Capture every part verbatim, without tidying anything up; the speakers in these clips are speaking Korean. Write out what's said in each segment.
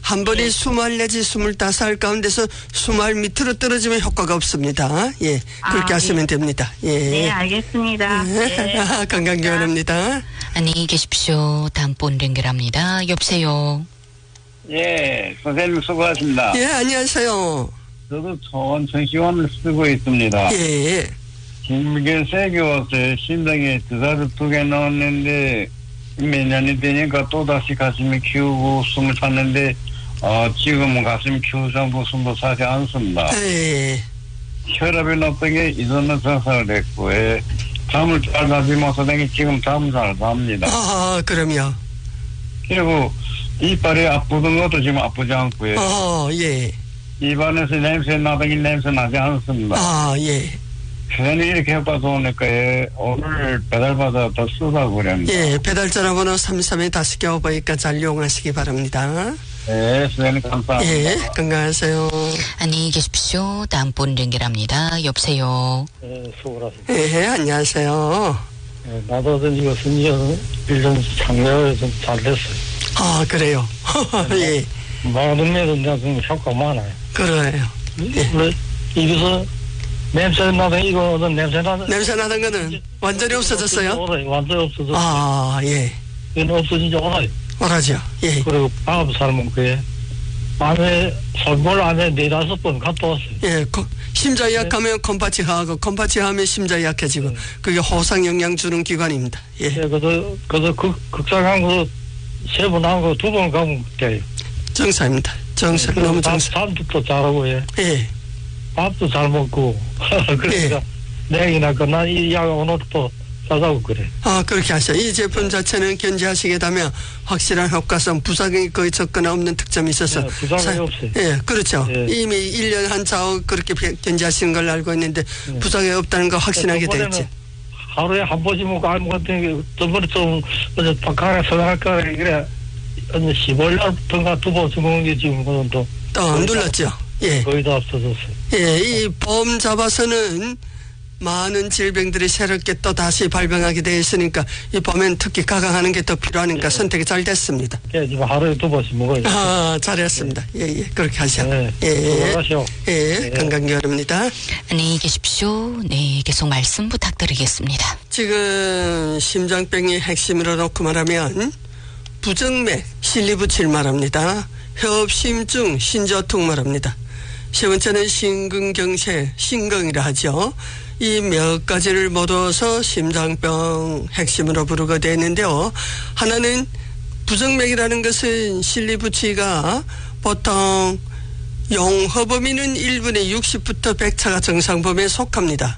한 번에 스무 알 내지 스물다섯 알 가운데서 스무 알 밑으로 떨어지면 효과가 없습니다. 예, 그렇게 아, 하시면 예. 됩니다. 예. 네, 알겠습니다. 네. 아, 건강교원입니다. 안녕히 계십시오. 다음 분 연결합니다. 여보세요. 예, 선생님 수고하십니다. 예, 안녕하세요. 저도 천천시원을 쓰고 있습니다. 예. 심근경색 세교왔어요. 심장에 주사를 두 개 넣었는데 몇 년이 되니까 또다시 가슴이 키우고 숨을 찼는데 어, 지금은 가슴이 키우장도 숨도 차지 않습니다. 예. 혈압이 높은 게 이전은 정상을 했고 예. 잠을 잘 자지 못하니 지금 잠을 잘 잡니다. 아, 그럼요. 그리고 이빨이 아프던 것도 지금 아프지 않고요. 어, 예. 입안에서 냄새 나더니 냄새 나지 않습니다. 아, 예. 괜히 이렇게 효과 좋으니까 예, 오늘 배달받아 더 쓰다고 그랬는데. 예, 배달 전화번호 삼삼에 다섯 개 오버니까 잘 이용하시기 바랍니다. 네, 선생님 감사합니다. 예, 건강하세요. 안녕히 계십시오. 다음 분 연결합니다. 여보세요. 네, 수고하십니다. 예, 안녕하세요. 네, 나도 이거 순위는 일 년 작년에 좀 잘 됐어요. 아, 그래요. 예, 마음에도 내가 좀 효과 많아요. 그래요. 예. 원래 입에서 냄새 나던 이거는 냄새 나던 냄새 나던 거는 완전히 없어졌어요? 오래 완전히 없어졌어요. 아, 예. 이건 없어진 지 오래요. 오라죠. 예. 그리고 밥 삶은 그에 안에 설골 안에 네다섯 번 갔다 왔어요. 예, 거, 심장 약하면 컴파치 하고 컴파치 하면 심장 약해지고 네. 그게 호상 영양 주는 기관입니다. 예. 예, 그래서 그래서 극 극상한 거 세 번 한 거 두 번 가면 돼요. 정상입니다. 정상 그리고 너무 밥, 정상. 밥도 잘하고 예. 예. 밥도 잘 먹고 그러니까 내일이나 그날 이 약 오늘도 사자고 그래. 아, 그렇게 하셔. 이 제품 자체는 견지하시게 되면 확실한 효과성, 부작용이 거의 적거나 없는 특점이 있어서. 네, 부작용이 없어요. 예, 그렇죠. 예. 이미 일 년 한 차후 그렇게 견지하시는 걸 알고 있는데 네. 부작용이 없다는 거 확신하게 저번에는 됐지. 하루에 한 번씩 먹고 안 먹었더니 저번에 좀 어제 바깥에 서갈까 그래 십오 일 날부터가 두 번씩 먹는 게 지금 그건 또 또 눌렀죠. 예. 거의 다 없어졌어요. 예, 이 보험 잡아서는 많은 질병들이 새롭게 또 다시 발병하게 되어 있으니까 이 보면 특히 가강하는 게 더 필요하니까 예. 선택이 잘 됐습니다. 예, 지금 하루에 두 번씩 먹어요. 아, 잘했습니다. 예, 예, 그렇게 하셔. 네. 예, 예, 수고하시오. 예, 네. 건강기원입니다. 안녕히 계십시오. 네, 계속 말씀 부탁드리겠습니다. 지금 심장병의 핵심으로 놓고 말하면 부정맥, 실리부칠 말합니다. 협심증, 신저통 말합니다. 세 번째는 심근경색, 심경이라 하죠. 이 몇 가지를 모두어서 심장병 핵심으로 부르게 되는데요. 하나는 부정맥이라는 것은 실리부치가 보통 용허범위는 일 분에 육십부터 백 차가 정상범위에 속합니다.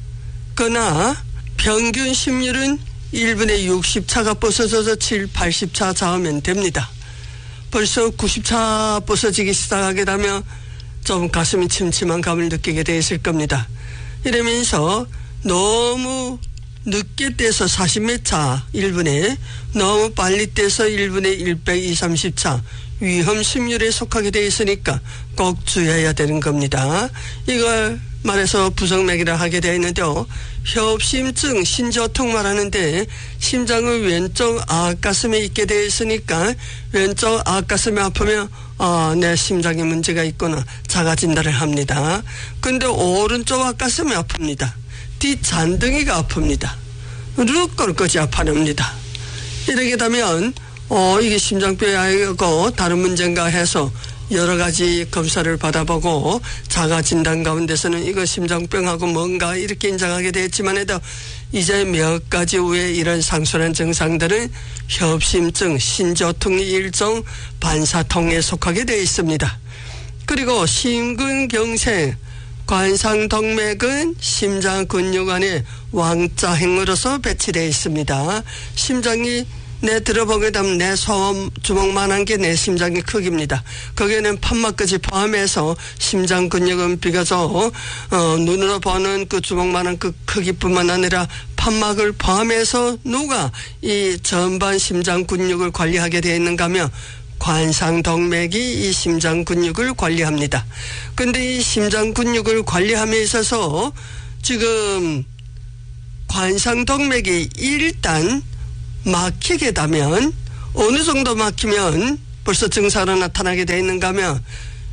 그러나 평균 심률은 일 분에 육십 차가 부서져서 칠, 팔십 차 좌우면 됩니다. 벌써 구십 차 부서지기 시작하게 되면 좀 가슴이 침침한 감을 느끼게 돼 있을 겁니다. 이러면서 너무 늦게 떼서 사십 몇 차 일 분에 너무 빨리 떼서 일 분에 백, 이십, 삼십 차 위험 심률에 속하게 돼 있으니까 꼭 주의해야 되는 겁니다. 이걸 말해서 부정맥이라 하게 되어 있는데요. 협심증, 신저통 말하는데 심장의 왼쪽 앞가슴에 있게 되어 있으니까 왼쪽 앞가슴이 아프면 아, 내 심장에 문제가 있구나 자가 진단을 합니다. 근데 오른쪽 앞가슴이 아픕니다. 뒷잔등이가 아픕니다. 룩걸까지 아파냅니다. 이렇게 되면 어, 이게 심장병이 아니고 다른 문제인가 해서 여러 가지 검사를 받아보고 자가 진단 가운데서는 이거 심장병하고 뭔가 이렇게 인정하게 됐지만 해도 이제 몇 가지 후에 이런 상순한 증상들은 협심증, 신저통의 일종 반사통에 속하게 되어 있습니다. 그리고 심근경색, 관상동맥은 심장 근육 안에 왕자행으로서 배치되어 있습니다. 심장이 내 들어보게 되면 내 소음 주먹만한 게 내 심장의 크기입니다. 거기에는 판막까지 포함해서 심장 근육은 비교적 어, 눈으로 보는 그 주먹만한 그 크기뿐만 아니라 판막을 포함해서 누가 이 전반 심장 근육을 관리하게 되어 있는가 하면 관상동맥이 이 심장 근육을 관리합니다. 근데 이 심장 근육을 관리함에 있어서 지금 관상동맥이 일단 막히게 되면 어느 정도 막히면 벌써 증상으로 나타나게 돼 있는가 하면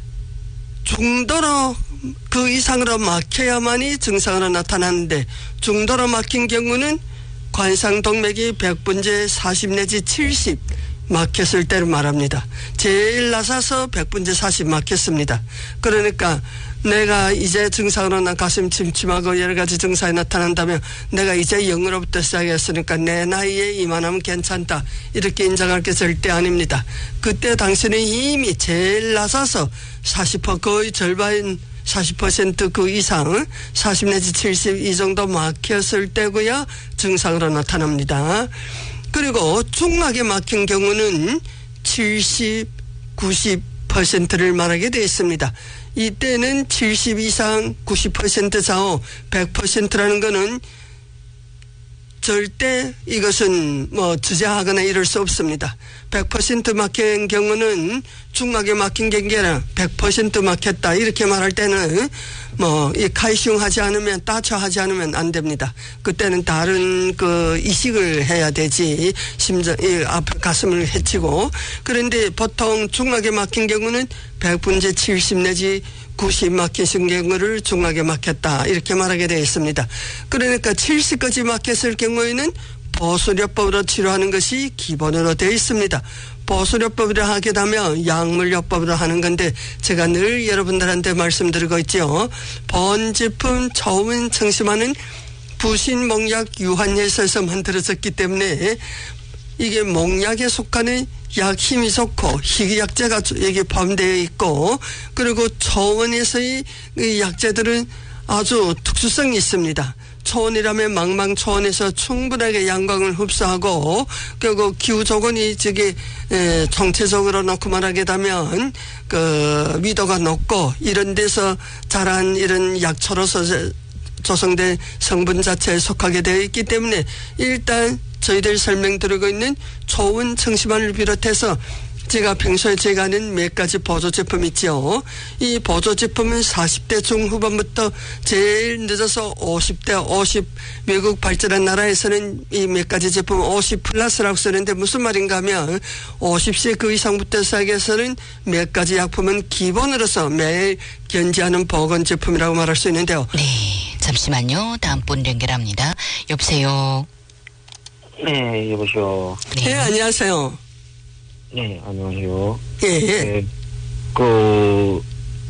중도로 그 이상으로 막혀야만이 증상으로 나타나는데 중도로 막힌 경우는 관상동맥이 백 분째 사십 내지 칠십 막혔을 때를 말합니다. 제일 낮아서 백 분째 사십 막혔습니다. 그러니까 내가 이제 증상으로 나 가슴 침침하고 여러 가지 증상이 나타난다면 내가 이제 영으로부터 시작했으니까 내 나이에 이만하면 괜찮다 이렇게 인정할 게 절대 아닙니다. 그때 당신은 이미 제일 낮아서 사십 퍼센트 거의 절반 사십 퍼센트 그 이상 사십 내지 칠십 이 정도 막혔을 때고야 증상으로 나타납니다. 그리고 중막에 막힌 경우는 칠십, 구십 퍼센트를 말하게 되어 있습니다. 이때는 칠십 이상 구십 퍼센트 좌우 백 퍼센트라는 것은 절대 이것은 뭐 주저하거나 이럴 수 없습니다. 백 퍼센트 막힌 경우는 중막에 막힌 게 아니라 백 퍼센트 막혔다 이렇게 말할 때는 뭐 이 칼슘 하지 않으면 따초 하지 않으면 안 됩니다. 그때는 다른 그 이식을 해야 되지 심장 이 앞 가슴을 해치고. 그런데 보통 중막에 막힌 경우는 백 분째 칠십 내지 구십 막히신 경우를 중막에 막혔다 이렇게 말하게 되어 있습니다. 그러니까 칠십까지 막혔을 경우에는 보수요법으로 치료하는 것이 기본으로 되어 있습니다. 보수요법으로 하게 되면 약물요법으로 하는 건데 제가 늘 여러분들한테 말씀드리고 있죠. 본제품 저온 청심환은 부신목약 유한예에서 만들어졌기 때문에 이게 목약에 속하는 약 힘이 좋고 희귀약재가 여기 포함되어 있고 그리고 초원에서의 약재들은 아주 특수성이 있습니다. 초원이라면 망망초원에서 충분하게 양광을 흡수하고 그리고 기후 조건이 저기 정체적으로 놓고 말하게 되면 그 위도가 높고 이런 데서 자란 이런 약초로서 조성된 성분 자체에 속하게 되어 있기 때문에 일단 저희들 설명드리고 있는 초원 청심환을 비롯해서 제가 평소에 제가 하는 몇 가지 보조 제품 있죠. 이 보조 제품은 사십 대 중후반부터 제일 늦어서 오십 대 오십 외국 발전한 나라에서는 이 몇 가지 제품 오십 플러스라고 쓰는데 무슨 말인가 하면 오십 세 그 이상부터 시작해서는 몇 가지 약품은 기본으로서 매일 견지하는 보건 제품이라고 말할 수 있는데요. 네, 잠시만요. 다음 분 연결합니다. 여보세요. 네, 여보세요. 네, 네 안녕하세요. 네, 안녕하세요. 예, 예. 네, 그,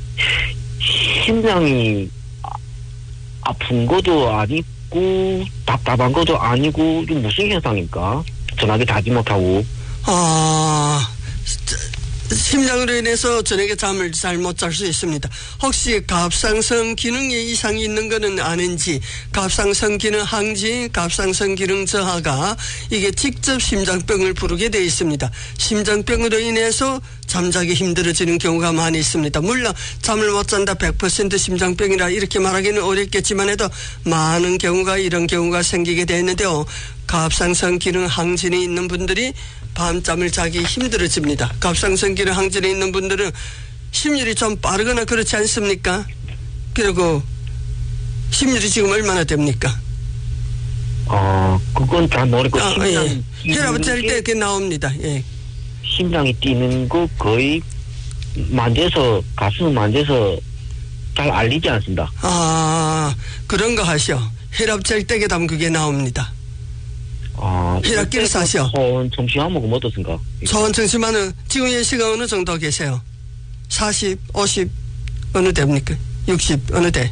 심장이 아픈 것도 아니고, 답답한 것도 아니고, 이게 무슨 현상입니까? 전화기 닫지 못하고. 아, 심장으로 인해서 저녁에 잠을 잘 못 잘 수 있습니다. 혹시 갑상선 기능에 이상이 있는 거는 아는지, 갑상선 기능 항진, 갑상선 기능 저하가 이게 직접 심장병을 부르게 되어 있습니다. 심장병으로 인해서 잠자기 힘들어지는 경우가 많이 있습니다. 물론 잠을 못 잔다 백 퍼센트 심장병이라 이렇게 말하기는 어렵겠지만 해도 많은 경우가 이런 경우가 생기게 되는데요. 갑상선 기능 항진이 있는 분들이 밤잠을 자기 힘들어집니다. 갑상선 기능 항진에 있는 분들은 심율이 좀 빠르거나 그렇지 않습니까? 그리고 심율이 지금 얼마나 됩니까? 어, 그건 잘 모르고. 아, 예. 혈압을 짤 때 그게 나옵니다. 예. 심장이 뛰는 거 거의 만져서, 가슴 만져서 잘 알리지 않습니다. 아, 그런 거 하셔. 혈압 짤 때 그다음 그게 나옵니다. 아, 혈압기를 사셔. 초원 청심환 먹으면 어떻습니까? 초원 청심환은 지금 연시가 어느 정도 계세요? 사십, 오십 어느 대입니까? 육십 어느 대?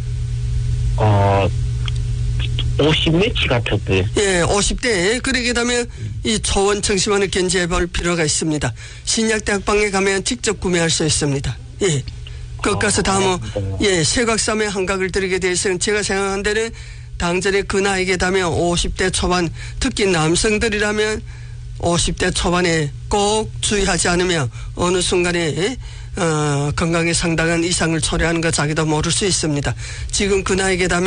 어, 오십 매치 같았대. 예, 오십 대. 그러게 되면 이 초원 청심환을 견지해 볼 필요가 있습니다. 신약대학방에 가면 직접 구매할 수 있습니다. 예. 거기 가서 다 뭐, 예, 세곽삼의 한각을 드리게 되어 있으면 제가 생각한 데는 당전에 그 나이게 되면 오십 대 초반, 특히 남성들이라면 오십 대 초반에 꼭 주의하지 않으면 어느 순간에 어, 건강에 상당한 이상을 초래하는 거 자기도 모를 수 있습니다. 지금 그 나이게 되면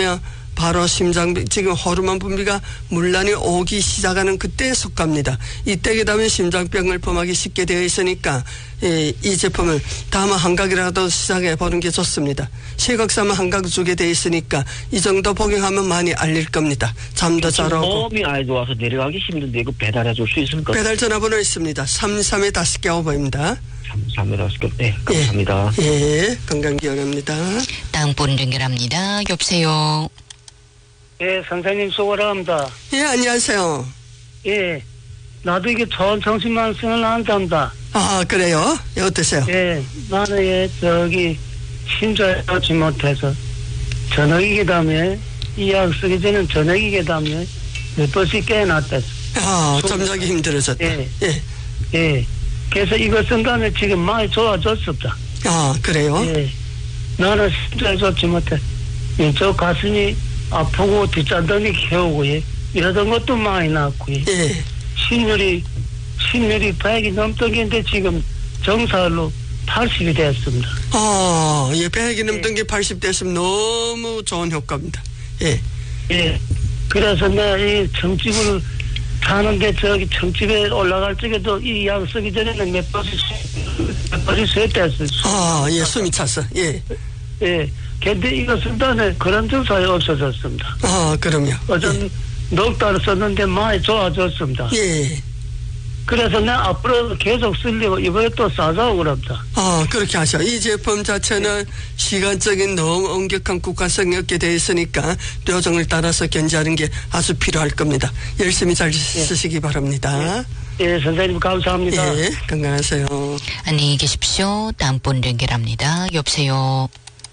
바로 심장 지금 호르몬 분비가 문란이 오기 시작하는 그때에 속합니다. 이때게 되면 심장병을 범하기 쉽게 되어 있으니까 이, 이 제품을 다음 한각이라도 시작해 보는 게 좋습니다. 시각삼은 한각 주게 되어 있으니까 이 정도 복용하면 많이 알릴 겁니다. 잠도 잘 오고. 몸이 아예 좋아서 내려가기 힘든데 이거 배달해 줄 수 있을까요? 배달 전화번호 있습니다. 삼삼에 다섯 개 오버입니다. 삼삼에 다섯 개. 네, 감사합니다. 예, 예 건강 기원합니다. 다음 분 연결합니다. 여보세요. 예, 선생님 수고합니다. 예, 안녕하세요. 예, 나도 이게 좋은 정신만 쓰는 한답니다. 아, 그래요? 예, 어떠세요? 예, 나는 예, 저기 심장에 넣지 못해서 저녁이기 때문에 이 약 쓰기 전에 저녁이기 때문에 몇 번씩 깨어났다. 아, 잠자기 힘들어졌다. 예. 예. 예, 그래서 이거 쓴 다음에 지금 많이 좋아졌습니다. 아, 그래요? 예, 나는 심장에 좋지 못해. 왼쪽 가슴이 아프고 뒷잔등이 겨우고 예, 이러던 것도 많이 났고 예. 예. 심혈이 심혈이 백이 넘던 게인데 지금 정상으로 팔십이 됐습니다. 아, 예, 백이 넘던 게 팔십 됐으면 너무 좋은 효과입니다. 예. 예. 그래서 내가 이 청집을 사는데 저기 청집에 올라갈 적에도 이 약 쓰기 전에는 몇 번씩 몇 번씩 쇠됐어요. 아, 예, 숨이 찼어. 예. 예. 근데 이거 쓴 다음에 그런 증상이 없어졌습니다. 아, 그럼요. 어전 넉 달 썼는데 많이 좋아졌습니다. 예. 그래서 내가 앞으로 계속 쓰려고 이번에 또 싸자고 그럽니다. 아, 그렇게 하셔. 이 제품 자체는 시간적인 너무 엄격한 국가성이 없게 되어 있으니까 요정을 따라서 견제하는 게 아주 필요할 겁니다. 열심히 잘 쓰시기 바랍니다. 예, 선생님 감사합니다. 예, 건강하세요. 안녕히 계십시오. 다음 분 연결합니다. 여보세요.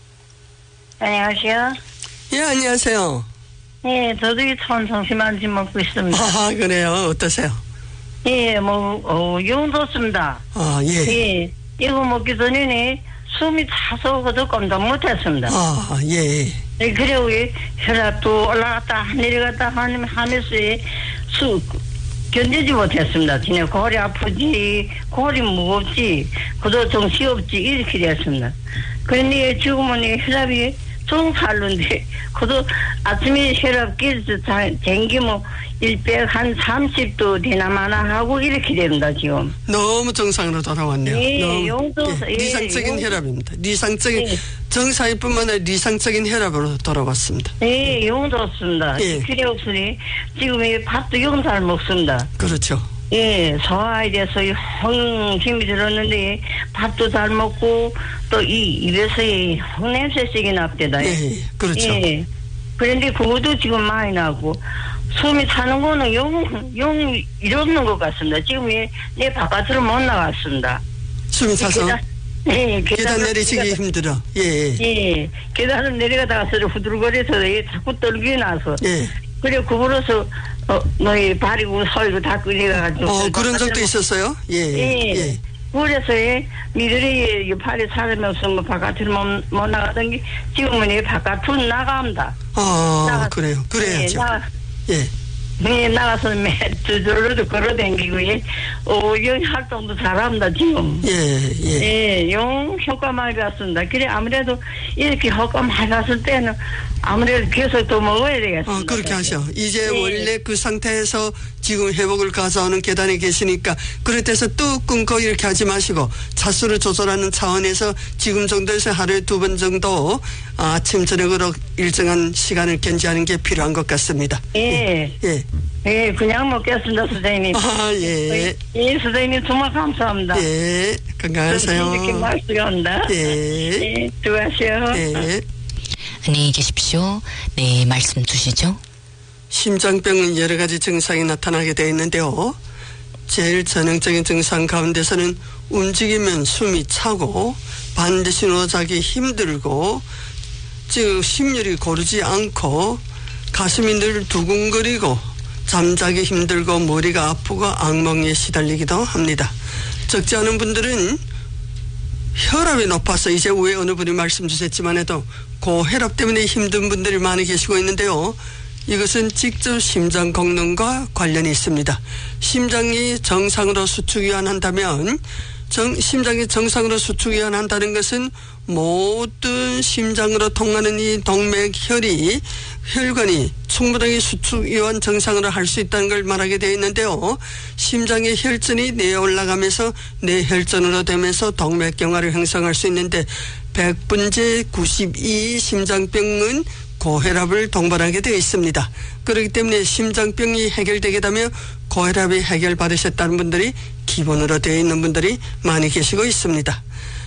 안녕하세요. 예, 안녕하세요. 예, 저도 이 천성심한 집 먹고 있습니다. 아, 그래요. 어떠세요? 예, 뭐, 어, 영 좋습니다. 아, 예. 예, 이거 먹기 전에는 숨이 차서 그저 꼼짝 못했습니다. 아, 예. 예, 그리고 이 혈압도 올라갔다 내려갔다 하면 하면서 수 견디지 못했습니다. 그냥 골이 아프지, 골이 무겁지, 그도 정시 없지 이렇게 됐습니다. 그런데 지금은 혈압이 정살로인데 그도 아침에 혈압 계속 댕기면 일백 한 삼십 도 되나 마나 하고 이렇게 됩니다 지금. 너무 정상으로 돌아왔네요. 예, 너무, 용도, 예, 예, 리상적인 용- 혈압입니다. 리상적인 예. 정상뿐만 아니라 리상적인 혈압으로 돌아왔습니다. 예, 용 좋습니다. 예. 필요 없으니 지금 이 밥도 용 잘 먹습니다. 그렇죠. 예, 소화에 대해서 흥 힘이 들었는데 밥도 잘 먹고 또 이 입에서 흥 냄새색이 납니다. 예, 그렇죠. 예. 그런데 그것도 지금 많이 나고 숨이 차는 거는 영, 영 이러는 것 같습니다. 지금 내 바깥으로 못 나갔습니다. 숨이 차서 계단, 예, 계단 내리시기 내려가다- 힘들어. 예, 예, 계단을 내려가다가 서로 후들거려서 예, 자꾸 떨기 나서. 예. 그래 구부러서 어, 너희 발이고 서이고 다 끌려가가지고. 어, 그런 적도 있었어요? 예, 예. 예. 그래서 예, 미들이 발이 사람이 없으면 바깥으로 못, 못 나가던 게 지금은 예, 바깥으로 나갑니다. 아, 나가- 그래요. 그래야죠. 예, 나, 예. 예, 나가서 매, 저절로도 걸어다니고, 예, 어, 영 활동도 잘합니다, 지금. 예, 예. 예, 영 효과 많이 봤습니다. 그래, 아무래도 이렇게 효과 많이 봤을 때는 아무래도 계속 또 먹어야 되겠습니다. 어, 그렇게 하셔. 이제 예. 원래 그 상태에서 지금 회복을 가져오는 계단에 계시니까 그럴 때서 뚝 끊고 이렇게 하지 마시고 차수를 조절하는 차원에서 지금 정도에서 하루에 두 번 정도 아침 저녁으로 일정한 시간을 견제하는 게 필요한 것 같습니다. 예. 예. 예, 그냥 먹겠습니다, 선생님. 아, 예. 예, 선생님 정말 감사합니다. 예. 건강하세요. 이렇게 말씀한다. 예. 예, 수고하세요. 예. 안녕히 계십시오. 네, 말씀 주시죠. 심장병은 여러 가지 증상이 나타나게 되어 있는데요. 제일 전형적인 증상 가운데서는 움직이면 숨이 차고 반드시 누워 자기 힘들고 즉 심혈이 고르지 않고 가슴이 늘 두근거리고 잠자기 힘들고 머리가 아프고 악몽에 시달리기도 합니다. 적지 않은 분들은 혈압이 높아서 이제 위에 어느 분이 말씀 주셨지만 해도 고혈압 때문에 힘든 분들이 많이 계시고 있는데요. 이것은 직접 심장功能과 관련이 있습니다. 심장이 정상으로 수축이 안 한다면 정, 심장이 정상으로 수축이 안 한다는 것은 모든 심장으로 통하는 이 동맥혈이 혈관이 충분하게 수축 이완 정상으로 할 수 있다는 걸 말하게 되어 있는데요. 심장의 혈전이 내에 올라가면서 뇌혈전으로 되면서 동맥경화를 형성할 수 있는데 백 분째 구십이 심장병은 고혈압을 동반하게 되어 있습니다. 그렇기 때문에 심장병이 해결되게 되면 고혈압이 해결받으셨다는 분들이 기본으로 되어 있는 분들이 많이 계시고 있습니다.